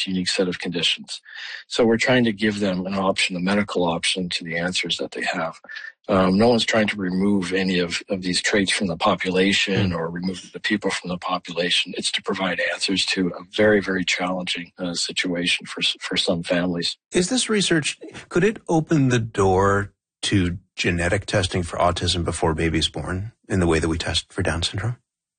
this unique set of conditions. So we're trying to give them an option, a medical option to the answers that they have. No one's trying to remove any of these traits from the population or remove the people from the population. It's to provide answers to a very, very challenging situation for some families. Is this research, could it open the door to genetic testing for autism before baby's born in the way that we test for Down syndrome?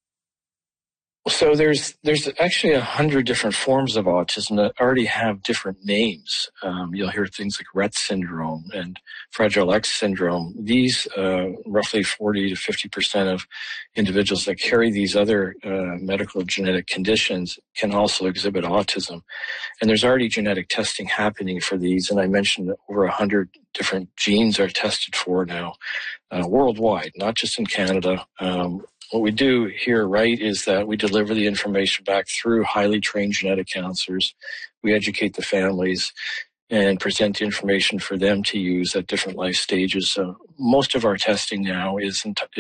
So there's actually 100 different forms of autism that already have different names. You'll hear things like Rett syndrome and Fragile X syndrome. These roughly 40 to 50% of individuals that carry these other medical genetic conditions can also exhibit autism. And there's already genetic testing happening for these. And I mentioned that over 100 different genes are tested for now worldwide, not just in Canada. What we do here, right, is that we deliver the information back through highly trained genetic counselors. We educate the families and present the information for them to use at different life stages. So most of our testing now has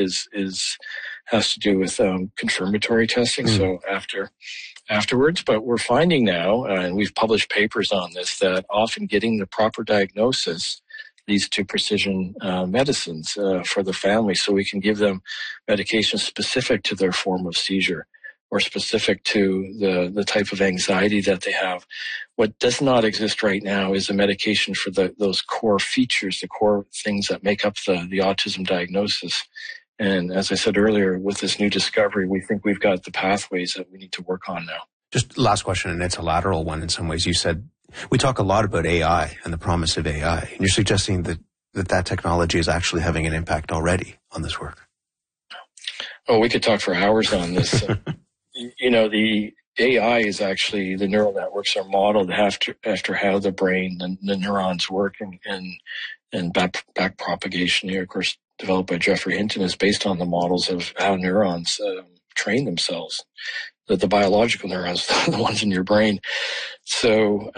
to do with confirmatory testing. So afterwards, but we're finding now, and we've published papers on this, that often getting the proper diagnosis leads to precision medicines for the family, so we can give them medications specific to their form of seizure or specific to the type of anxiety that they have. What does not exist right now is a medication for those core features, the core things that make up the autism diagnosis. And as I said earlier, with this new discovery, we think we've got the pathways that we need to work on now. Just last question, and it's a lateral one in some ways. You said we talk a lot about AI and the promise of AI, and you're suggesting that technology is actually having an impact already on this work. Oh, we could talk for hours on this. The AI is actually, the neural networks are modeled after how the brain and the neurons work, and back propagation here, of course, developed by Geoffrey Hinton, is based on the models of how neurons train themselves. The biological neurons, the ones in your brain. So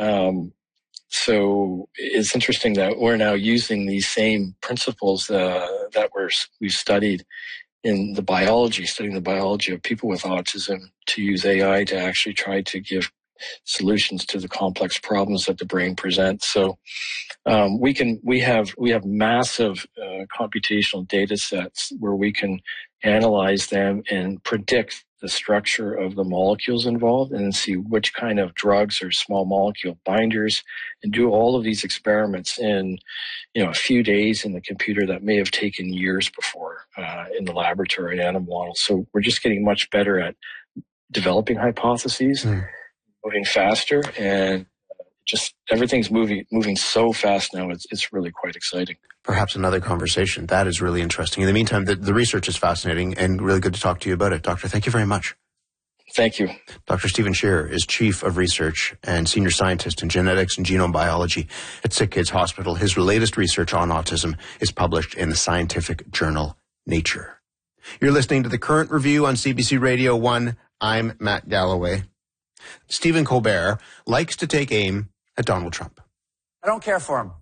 it's interesting that we're now using these same principles that we've studied in the biology, studying the biology of people with autism, to use AI to actually try to give solutions to the complex problems that the brain presents. So we have massive computational data sets where we can analyze them and predict the structure of the molecules involved and see which kind of drugs or small molecule binders, and do all of these experiments in a few days in the computer that may have taken years before in the laboratory and animal models. So we're just getting much better at developing hypotheses, moving faster, and just everything's moving so fast now. It's really quite exciting. Perhaps another conversation. That is really interesting. In the meantime, the research is fascinating and really good to talk to you about it. Doctor, thank you very much. Thank you. Dr. Stephen Shearer is Chief of Research and Senior Scientist in Genetics and Genome Biology at Sick Kids Hospital. His latest research on autism is published in the scientific journal Nature. You're listening to The Current Review on CBC Radio 1. I'm Matt Galloway. Stephen Colbert likes to take aim at Donald Trump. I don't care for him.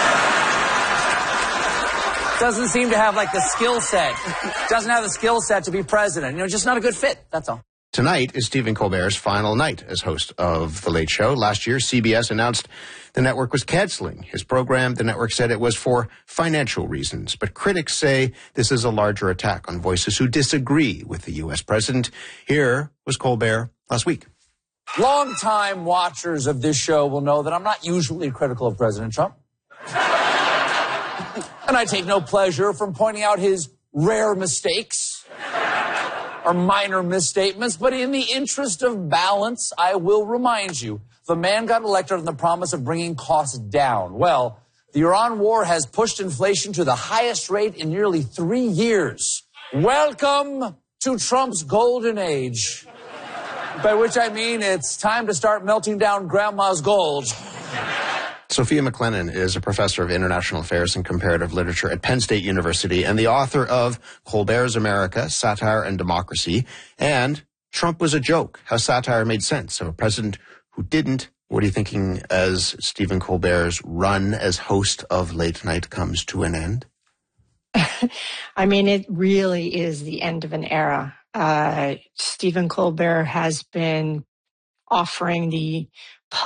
Doesn't seem to have the skill set. Doesn't have the skill set to be president. Just not a good fit. That's all. Tonight is Stephen Colbert's final night as host of The Late Show. Last year, CBS announced the network was canceling his program. The network said it was for financial reasons. But critics say this is a larger attack on voices who disagree with the U.S. president. Here was Colbert last week. Longtime watchers of this show will know that I'm not usually critical of President Trump. And I take no pleasure from pointing out his rare mistakes or minor misstatements. But in the interest of balance, I will remind you, the man got elected on the promise of bringing costs down. Well, the Iran war has pushed inflation to the highest rate in nearly 3 years. Welcome to Trump's golden age. By which I mean it's time to start melting down grandma's gold. Sophia McLennan is a professor of international affairs and comparative literature at Penn State University and the author of Colbert's America, Satire and Democracy, and Trump Was a Joke, How Satire Made Sense of a President Who Didn't. What are you thinking as Stephen Colbert's run as host of Late Night comes to an end? It really is the end of an era. Stephen Colbert has been offering the